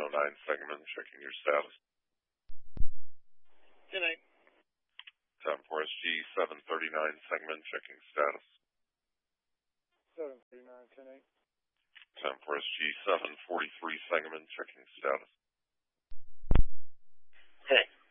segment, checking your status. 10-8. Time for SG 739 segment, checking status. 739, 10-8. Time for SG 743 segment, checking status. Hey.